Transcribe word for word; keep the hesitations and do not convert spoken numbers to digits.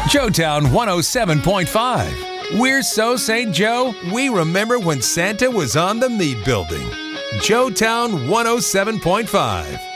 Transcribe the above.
Joetown one oh seven point five. We're so Saint Joe, we remember when Santa was on the meat building. Joetown one oh seven point five.